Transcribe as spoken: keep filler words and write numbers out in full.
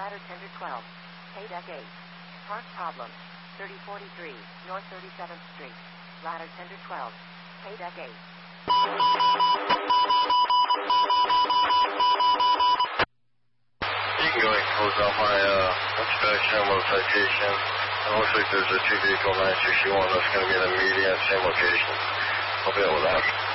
Ladder tender twelve. K deck eight. Park problem. thirty forty-three, North thirty-seventh Street. Ladder tender twelve. K deck eight. You can go ahead and close out my uh, inspection with citation. It looks like there's a two vehicle nine sixty-one that's going to be in the median, same location. I'll be able to